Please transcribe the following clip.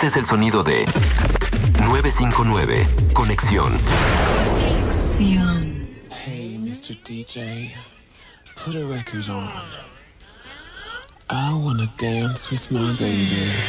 Este es el sonido de 959. Conexión. Hey, Mr. DJ, put a record on. I wanna dance with my baby.